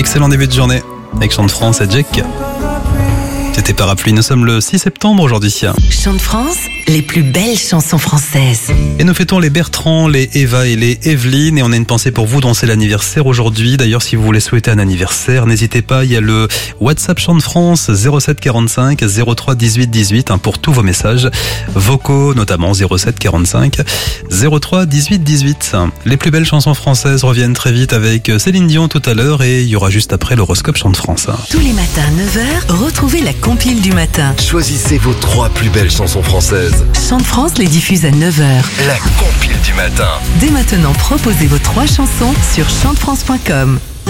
Excellent début de journée avec Chant de France et Jack. C'était Parapluie, nous sommes le 6 septembre aujourd'hui. Chant de France, les plus belles chansons françaises. Et nous fêtons les Bertrand, les Eva et les Evelyne. Et on a une pensée pour vous dont c'est l'anniversaire aujourd'hui. D'ailleurs, si vous voulez souhaiter un anniversaire, n'hésitez pas. Il y a le WhatsApp Chant de France 07 45 03 18 18 pour tous vos messages vocaux, notamment 07 45 03 18 18. Les plus belles chansons françaises reviennent très vite avec Céline Dion tout à l'heure et il y aura juste après l'horoscope Chant de France. Tous les matins à 9h, retrouvez la compile du matin. Choisissez vos 3 plus belles chansons françaises. Chant de France les diffuse à 9h. La compile du matin. Dès maintenant, proposez vos 3 chansons sur chantefrance.com.